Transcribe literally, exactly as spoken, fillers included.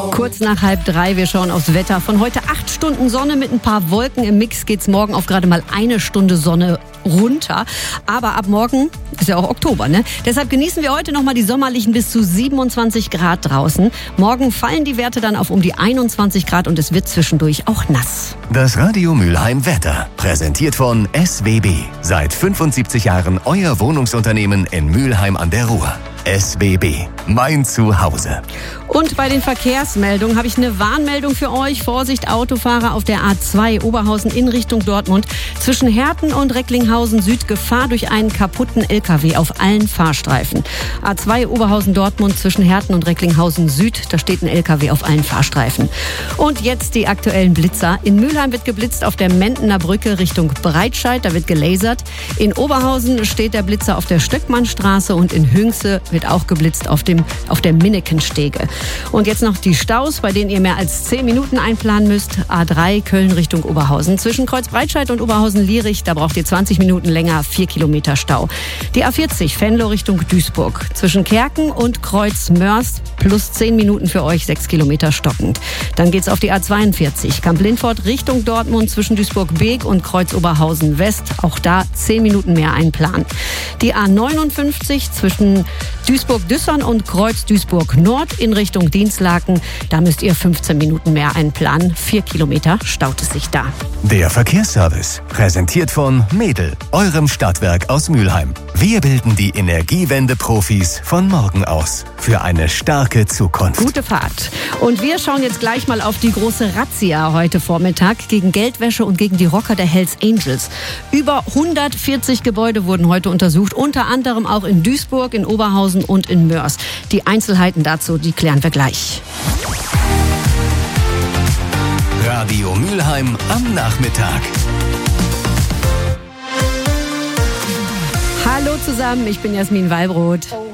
Kurz nach halb drei, wir schauen aufs Wetter. Von heute acht Stunden Sonne mit ein paar Wolken im Mix geht's morgen auf gerade mal eine Stunde Sonne runter. Aber ab morgen ist ja auch Oktober, ne? Deshalb genießen wir heute nochmal die sommerlichen bis zu siebenundzwanzig Grad draußen. Morgen fallen die Werte dann auf um die einundzwanzig Grad und es wird zwischendurch auch nass. Das Radio Mülheim Wetter, präsentiert von S W B. Seit fünfundsiebzig Jahren euer Wohnungsunternehmen in Mülheim an der Ruhr. S W B, mein Zuhause. Und bei den Verkehrsmeldungen habe ich eine Warnmeldung für euch. Vorsicht, Autofahrer auf der A zwei Oberhausen in Richtung Dortmund. Zwischen Herten und Recklinghausen Süd Gefahr durch einen kaputten L K W auf allen Fahrstreifen. A zwei Oberhausen Dortmund zwischen Herten und Recklinghausen Süd. Da steht ein L K W auf allen Fahrstreifen. Und jetzt die aktuellen Blitzer. In Mülheim wird geblitzt auf der Mentener Brücke Richtung Breitscheid. Da wird gelasert. In Oberhausen steht der Blitzer auf der Stöckmannstraße und in Hünxe wird auch geblitzt auf dem auf der Minnekenstege. Und jetzt noch die Staus, bei denen ihr mehr als zehn Minuten einplanen müsst. A drei Köln Richtung Oberhausen. Zwischen Kreuzbreitscheid und Oberhausen-Lierich, da braucht ihr zwanzig Minuten länger, vier Kilometer Stau. Die A vierzig Venlo Richtung Duisburg. Zwischen Kerken und Kreuz-Mörs plus zehn Minuten für euch, sechs Kilometer stockend. Dann geht's auf die A zweiundvierzig Kamp-Lindfort Richtung Dortmund zwischen Duisburg-Beek und Kreuz-Oberhausen-West. Auch da zehn Minuten mehr einplanen. Die A neunundfünfzig zwischen Duisburg-Düssern und Kreuz-Duisburg-Nord in Richtung Dinslaken. Da müsst ihr fünfzehn Minuten mehr einplanen. Vier Kilometer staut es sich da. Der Verkehrsservice, präsentiert von Medel, eurem Stadtwerk aus Mülheim. Wir bilden die Energiewende-Profis von morgen aus. Für eine starke Zukunft. Gute Fahrt. Und wir schauen jetzt gleich mal auf die große Razzia heute Vormittag gegen Geldwäsche und gegen die Rocker der Hells Angels. Über hundertvierzig Gebäude wurden heute untersucht, unter anderem auch in Duisburg, in Oberhausen und in Mörs. Die Einzelheiten dazu, die klären wir gleich. Radio Mülheim am Nachmittag. Hallo zusammen, ich bin Jasmin Wallbrot.